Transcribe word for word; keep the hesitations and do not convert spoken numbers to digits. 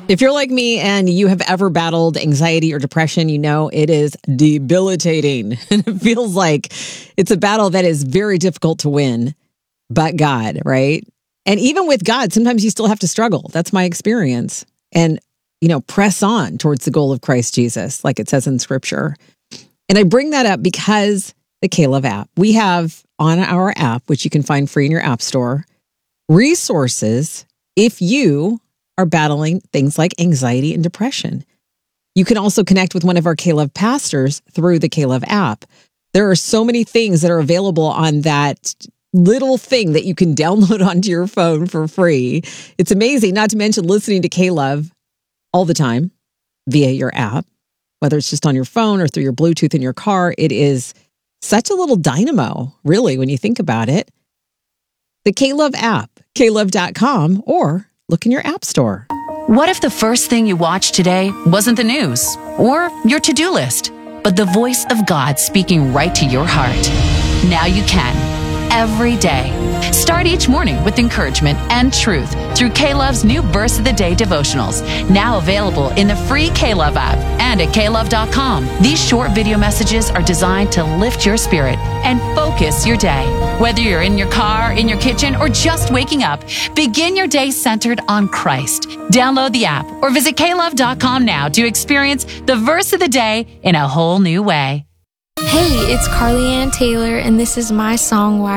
If you're like me and you have ever battled anxiety or depression, you know it is debilitating. And it feels like it's a battle that is very difficult to win, but God, right? And even with God, sometimes you still have to struggle. That's my experience. And, you know, press on towards the goal of Christ Jesus, like it says in Scripture. And I bring that up because the K-Love app. We have on our app, which you can find free in your app store, resources if you are battling things like anxiety and depression. You can also connect with one of our K-Love pastors through the K-Love app. There are so many things that are available on that little thing that you can download onto your phone for free. It's amazing, not to mention listening to K-Love all the time via your app, whether it's just on your phone or through your Bluetooth in your car. It is such a little dynamo, really, when you think about it. The K-Love app, K love dot com, or look in your app store. What if the first thing you watched today wasn't the news or your to-do list, but the voice of God speaking right to your heart? Now you can, every day. Start each morning with encouragement and truth through K-Love's new Verse of the Day devotionals, now available in the free K-Love app and at K love dot com. These short video messages are designed to lift your spirit and focus your day. Whether you're in your car, in your kitchen, or just waking up, begin your day centered on Christ. Download the app or visit K love dot com now to experience the Verse of the Day in a whole new way. Hey, it's Carly Ann Taylor, and this is my song, Why